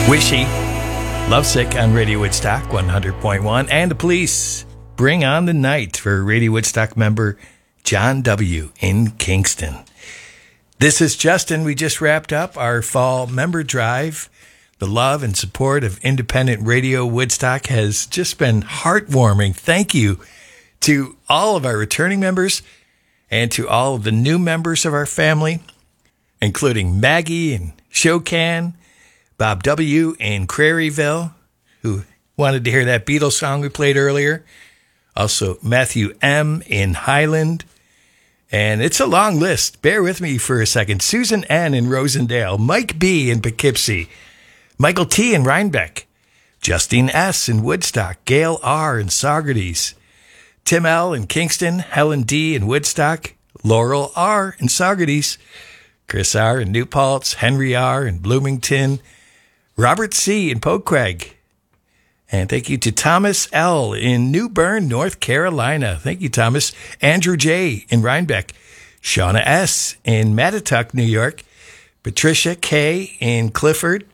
Wishy, Lovesick on Radio Woodstock 100.1, and the Police, Bring on the Night for Radio Woodstock member John W. in Kingston. This is Justin. We just wrapped up our fall member drive. The love and support of independent Radio Woodstock has just been heartwarming. Thank you to all of our returning members and to all of the new members of our family, including Maggie and Shokan, Bob W. in Craryville, who wanted to hear that Beatles song we played earlier. Also, Matthew M. in Highland. And it's a long list. Bear with me for a second. Susan N. in Rosendale. Mike B. in Poughkeepsie. Michael T. in Rhinebeck. Justine S. in Woodstock. Gail R. in Saugerties. Tim L. in Kingston. Helen D. in Woodstock. Laurel R. in Saugerties. Chris R. in New Paltz. Henry R. in Bloomington. Robert C. in Poquag. And thank you to Thomas L. in New Bern, North Carolina. Thank you, Thomas. Andrew J. in Rhinebeck. Shauna S. in Mattituck, New York. Patricia K. in Clifford.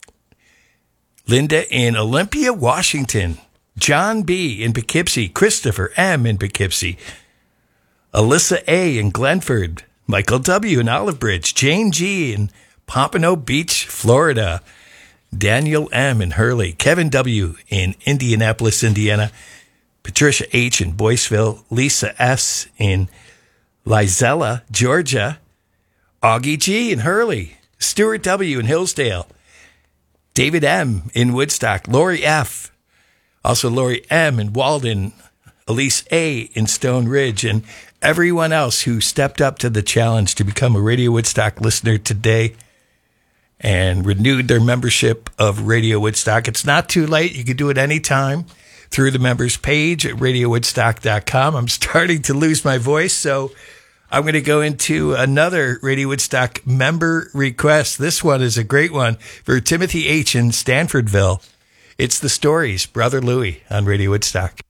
Linda in Olympia, Washington. John B. in Poughkeepsie. Christopher M. in Poughkeepsie. Alyssa A. in Glenford. Michael W. in Olive Bridge. Jane G. in Pompano Beach, Florida. Daniel M. in Hurley. Kevin W. in Indianapolis, Indiana. Patricia H. in Boyceville. Lisa S. in Lizella, Georgia. Augie G. in Hurley. Stuart W. in Hillsdale. David M. in Woodstock. Lori F. Also Lori M. in Walden. Elise A. in Stone Ridge. And everyone else who stepped up to the challenge to become a Radio Woodstock listener today and renewed their membership of Radio Woodstock. It's not too late. You can do it anytime through the members page at radiowoodstock.com. I'm starting to lose my voice, so I'm going to go into another Radio Woodstock member request. This one is a great one for Timothy H. in Stanfordville. It's The Stories, Brother Louie on Radio Woodstock.